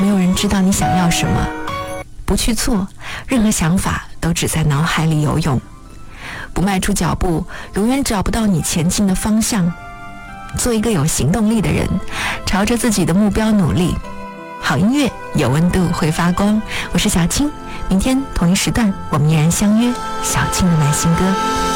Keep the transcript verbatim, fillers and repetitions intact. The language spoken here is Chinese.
没有人知道你想要什么。不去做，任何想法都只在脑海里游泳。不迈出脚步，永远找不到你前进的方向。做一个有行动力的人，朝着自己的目标努力。好音乐有温度，会发光。我是小青，明天同一时段我们依然相约小青的慢新歌。